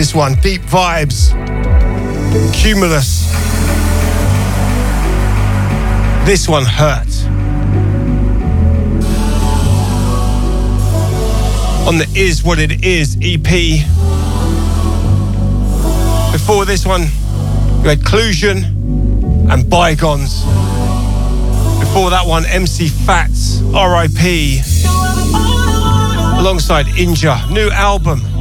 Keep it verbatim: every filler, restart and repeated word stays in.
This one, Deep Vibes, Cumulus. This one, Hurt. On the Is What It Is E P. Before this one, you had Clusion and Bygones. Before that one, M C Fats, R I P. Alongside Inja, new album,